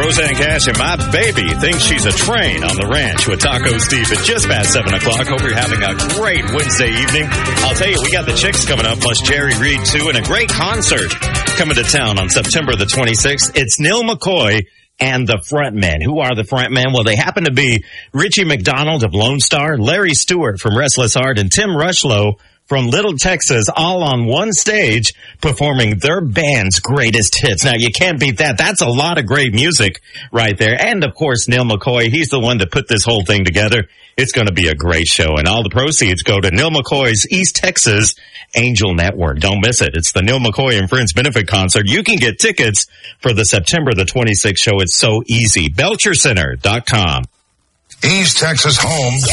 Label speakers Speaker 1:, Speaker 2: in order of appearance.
Speaker 1: Roseanne Cash and My Baby thinks she's a train on the ranch with Taco Steve at just past 7 o'clock. Hope you're having a great Wednesday evening. I'll tell you, we got the Chicks coming up, plus Jerry Reed, too, and a great concert coming to town on September the 26th. It's Neil McCoy and the Frontmen. Who are the Frontmen? Well, they happen to be Richie McDonald of Lone Star, Larry Stewart from Restless Heart, and Tim Rushlow from Little Texas, all on one stage performing their band's greatest hits. Now, you can't beat that. That's a lot of great music right there. And, of course, Neil McCoy, he's the one that put this whole thing together. It's going to be a great show, and all the proceeds go to Neil McCoy's East Texas Angel Network. Don't miss it. It's the Neil McCoy and Friends Benefit Concert. You can get tickets for the September the 26th show. It's so easy. BelcherCenter.com.
Speaker 2: East Texas home